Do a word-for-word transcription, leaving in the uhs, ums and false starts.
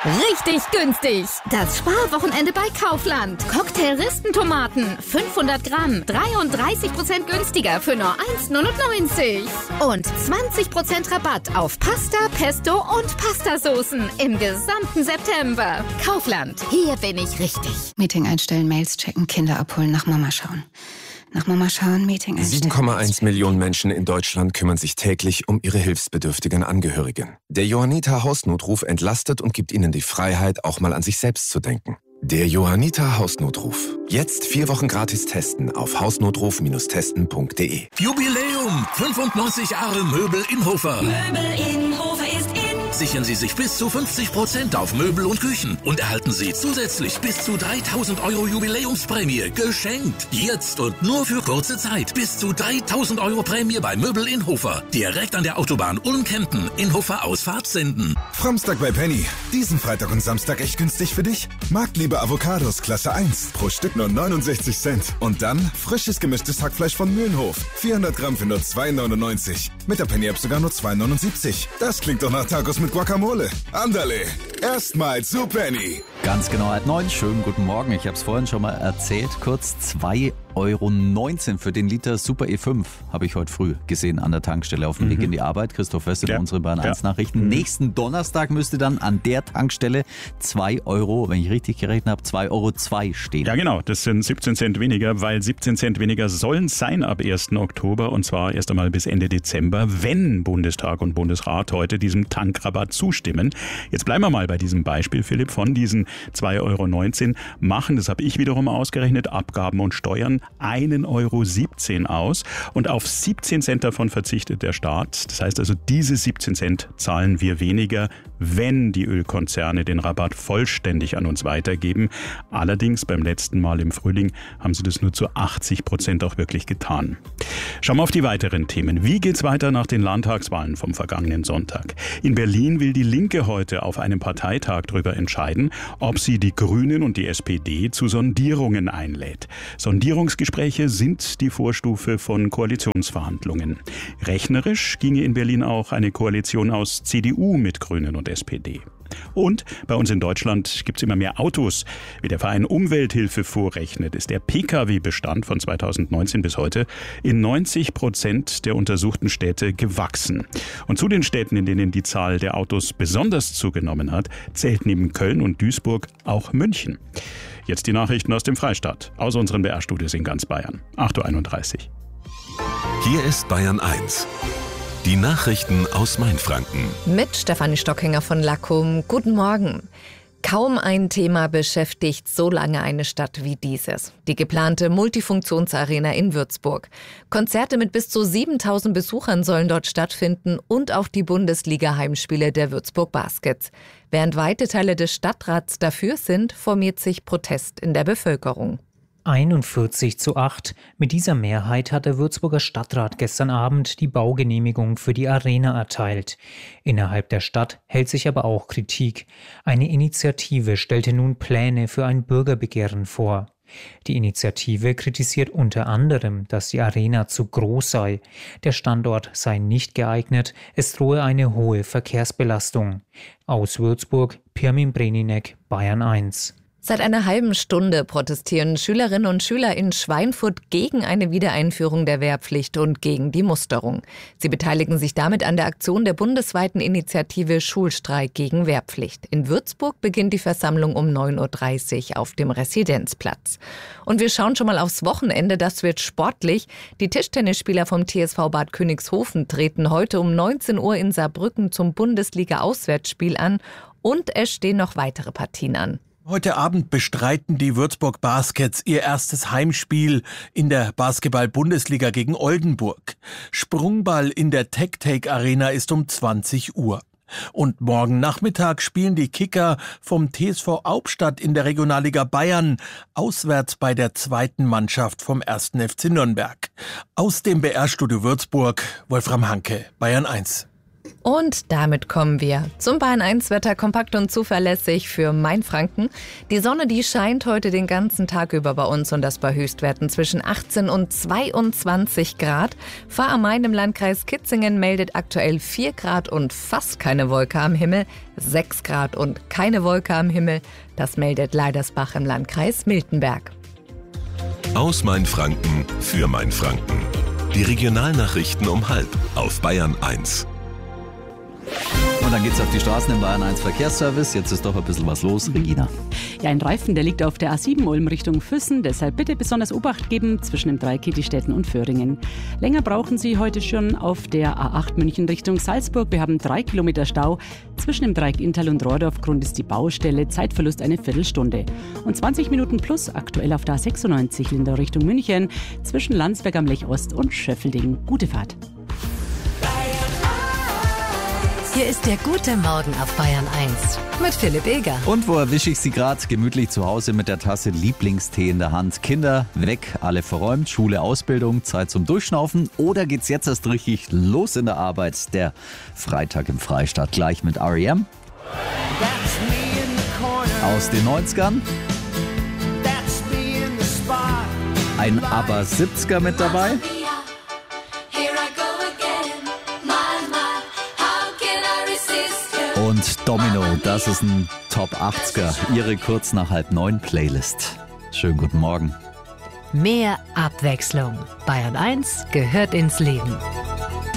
Richtig günstig. Das Sparwochenende bei Kaufland. Cocktail-Ristentomaten, fünfhundert Gramm, dreiunddreißig Prozent günstiger für nur eins neunundneunzig. Und zwanzig Prozent Rabatt auf Pasta, Pesto und Pastasoßen im gesamten September. Kaufland, hier bin ich richtig. Meeting einstellen, Mails checken, Kinder abholen, nach Mama schauen. Nach Mama schauen, Meeting einstellen. sieben Komma eins Millionen Menschen in Deutschland kümmern sich täglich um ihre hilfsbedürftigen Angehörigen. Der Johanniter Hausnotruf entlastet und gibt ihnen die Freiheit, auch mal an sich selbst zu denken. Der Johanniter Hausnotruf. Jetzt vier Wochen gratis testen auf hausnotruf testen punkt de. Jubiläum! fünfundneunzig Jahre Möbel Inhofer. Möbel Inhofer ist in. Sichern Sie sich bis zu fünfzig Prozent auf Möbel und Küchen und erhalten Sie zusätzlich bis zu dreitausend Euro Jubiläumsprämie geschenkt. Jetzt und nur für kurze Zeit. Bis zu dreitausend Euro Prämie bei Möbel Inhofer. Direkt an der Autobahn Ulm-Kempten. Inhofer Ausfahrt senden. Framstag bei Penny. Diesen Freitag und Samstag echt günstig für dich? Marktliebe Avocados Klasse eins. Pro Stück nur neunundsechzig Cent. Und dann frisches gemischtes Hackfleisch von Mühlenhof. vierhundert Gramm für nur zwei neunundneunzig. Mit der Penny-App sogar nur zwei neunundsiebzig. Das klingt doch nach Tacos mit Guacamole. Andale, erstmal zu Penny. Ganz genau, halb neun. Schönen guten Morgen. Ich habe es vorhin schon mal erzählt. Kurz zwei Euro neunzehn für den Liter Super E fünf habe ich heute früh gesehen an der Tankstelle auf dem mhm. Weg in die Arbeit. Christoph Wessel, ja. unsere Bahn eins Nachrichten. Mhm. Nächsten Donnerstag müsste dann an der Tankstelle zwei Euro, wenn ich richtig gerechnet habe, zwei Euro zwei stehen. Ja genau, das sind siebzehn Cent weniger, weil siebzehn Cent weniger sollen es sein ab ersten Oktober und zwar erst einmal bis Ende Dezember, wenn Bundestag und Bundesrat heute diesem Tankrabatt zustimmen. Jetzt bleiben wir mal bei diesem Beispiel, Philipp, von diesen zwei Euro neunzehn machen, das habe ich wiederum ausgerechnet, Abgaben und Steuern ein Euro siebzehn aus und auf siebzehn Cent davon verzichtet der Staat. Das heißt also, diese siebzehn Cent zahlen wir weniger, wenn die Ölkonzerne den Rabatt vollständig an uns weitergeben. Allerdings beim letzten Mal im Frühling haben sie das nur zu achtzig Prozent auch wirklich getan. Schauen wir auf die weiteren Themen. Wie geht's weiter nach den Landtagswahlen vom vergangenen Sonntag? In Berlin will die Linke heute auf einem Parteitag darüber entscheiden, ob sie die Grünen und die S P D zu Sondierungen einlädt. Sondierungsgespräche sind die Vorstufe von Koalitionsverhandlungen. Rechnerisch ginge in Berlin auch eine Koalition aus C D U mit Grünen und S P D. Und bei uns in Deutschland gibt es immer mehr Autos. Wie der Verein Umwelthilfe vorrechnet, ist der P K W-Bestand von zweitausendneunzehn bis heute in neunzig Prozent der untersuchten Städte gewachsen. Und zu den Städten, in denen die Zahl der Autos besonders zugenommen hat, zählt neben Köln und Duisburg auch München. Jetzt die Nachrichten aus dem Freistaat, aus unseren B R-Studios in ganz Bayern. acht Uhr einunddreißig. Hier ist Bayern eins. Die Nachrichten aus Mainfranken. Mit Stefanie Stockinger von Lackum. Guten Morgen. Kaum ein Thema beschäftigt so lange eine Stadt wie dieses. Die geplante Multifunktionsarena in Würzburg. Konzerte mit bis zu siebentausend Besuchern sollen dort stattfinden und auch die Bundesliga-Heimspiele der Würzburg Baskets. Während weite Teile des Stadtrats dafür sind, formiert sich Protest in der Bevölkerung. einundvierzig zu acht. Mit dieser Mehrheit hat der Würzburger Stadtrat gestern Abend die Baugenehmigung für die Arena erteilt. Innerhalb der Stadt hält sich aber auch Kritik. Eine Initiative stellte nun Pläne für ein Bürgerbegehren vor. Die Initiative kritisiert unter anderem, dass die Arena zu groß sei. Der Standort sei nicht geeignet, es drohe eine hohe Verkehrsbelastung. Aus Würzburg, Pirmin Breninek, Bayern eins. Seit einer halben Stunde protestieren Schülerinnen und Schüler in Schweinfurt gegen eine Wiedereinführung der Wehrpflicht und gegen die Musterung. Sie beteiligen sich damit an der Aktion der bundesweiten Initiative Schulstreik gegen Wehrpflicht. In Würzburg beginnt die Versammlung um neun Uhr dreißig auf dem Residenzplatz. Und wir schauen schon mal aufs Wochenende, das wird sportlich. Die Tischtennisspieler vom T S V Bad Königshofen treten heute um neunzehn Uhr in Saarbrücken zum Bundesliga-Auswärtsspiel an und es stehen noch weitere Partien an. Heute Abend bestreiten die Würzburg Baskets ihr erstes Heimspiel in der Basketball-Bundesliga gegen Oldenburg. Sprungball in der Tech-Take Arena ist um zwanzig Uhr. Und morgen Nachmittag spielen die Kicker vom T S V Hauptstadt in der Regionalliga Bayern auswärts bei der zweiten Mannschaft vom ersten F C Nürnberg. Aus dem B R-Studio Würzburg, Wolfram Hanke, Bayern eins. Und damit kommen wir zum Bayern eins Wetter, kompakt und zuverlässig für Mainfranken. Die Sonne, die scheint heute den ganzen Tag über bei uns und das bei Höchstwerten zwischen achtzehn und zweiundzwanzig Grad. Fahr am Main im Landkreis Kitzingen meldet aktuell vier Grad und fast keine Wolke am Himmel. sechs Grad und keine Wolke am Himmel. Das meldet Leidersbach im Landkreis Miltenberg. Aus Mainfranken für Mainfranken. Die Regionalnachrichten um halb auf Bayern eins. Und dann geht's auf die Straßen im Bayern eins Verkehrsservice. Jetzt ist doch ein bisschen was los, Regina. Ja, ein Reifen, der liegt auf der A sieben Ulm Richtung Füssen. Deshalb bitte besonders Obacht geben zwischen dem Dreieck Kietistetten und Föhringen. Länger brauchen Sie heute schon auf der A acht München Richtung Salzburg. Wir haben drei Kilometer Stau. Zwischen dem Dreieck Inntal und Rohrdorf. Grund ist die Baustelle. Zeitverlust eine Viertelstunde. Und zwanzig Minuten plus aktuell auf der A sechsundneunzig Lindau Richtung München. Zwischen Landsberg am Lech Ost und Schöffelding. Gute Fahrt. Hier ist der gute Morgen auf Bayern eins mit Philipp Eger. Und wo erwische ich Sie gerade? Gemütlich zu Hause mit der Tasse Lieblingstee in der Hand. Kinder weg, alle verräumt, Schule, Ausbildung, Zeit zum Durchschnaufen. Oder geht's jetzt erst richtig los in der Arbeit? Der Freitag im Freistaat gleich mit R E M. Aus den neunzigern. Ein ABBA siebziger mit dabei. Und Domino, das ist ein Top achtziger, Ihre kurz nach halb neun Playlist. Schönen guten Morgen. Mehr Abwechslung. Bayern eins gehört ins Leben.